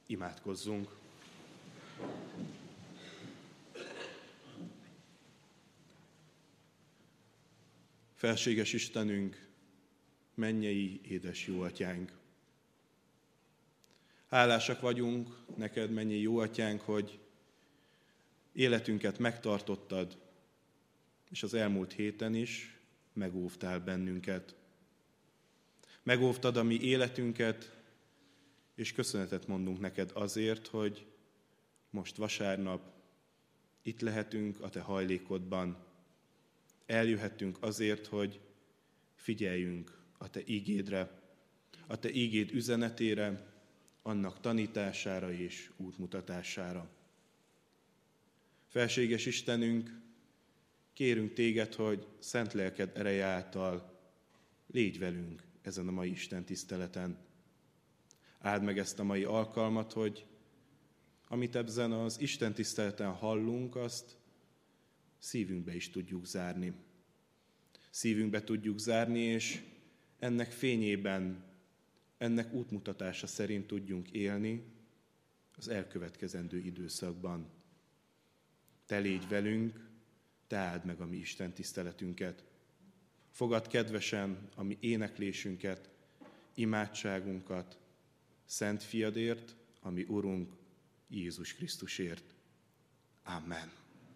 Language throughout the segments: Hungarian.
Imádkozzunk! Felséges Istenünk, mennyei édes jó atyánk! Hálásak vagyunk neked, mennyei jó atyánk, hogy életünket megtartottad, és az elmúlt héten is megóvtál bennünket. Megóvtad a mi életünket, és köszönetet mondunk neked azért, hogy most vasárnap itt lehetünk a te hajlékodban. Eljöhettünk azért, hogy figyeljünk a te ígédre, a te ígéd üzenetére, annak tanítására és útmutatására. Felséges Istenünk, kérünk téged, hogy szent lelked ereje által légy velünk ezen a mai Isten tiszteleten. Áld meg ezt a mai alkalmat, hogy amit ezen az Isten tiszteleten hallunk, azt szívünkbe is tudjuk zárni. Szívünkbe tudjuk zárni, és ennek fényében, ennek útmutatása szerint tudjunk élni az elkövetkezendő időszakban. Te légy velünk, te áld meg a mi Isten tiszteletünket. Fogadd kedvesen a mi éneklésünket, imádságunkat, Szent Fiadért, a mi Urunk, Jézus Krisztusért. Amen.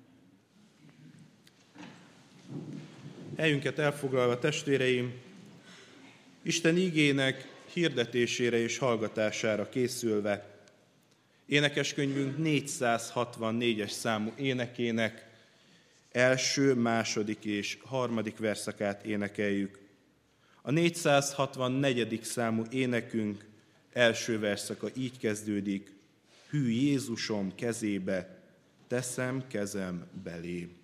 Helyünket elfoglalva, testvéreim, Isten ígének hirdetésére és hallgatására készülve, énekeskönyvünk 464-es számú énekének első, második és harmadik verszakát énekeljük. A 464. számú énekünk első verszaka így kezdődik: Hű Jézusom kezébe, teszem kezem belé.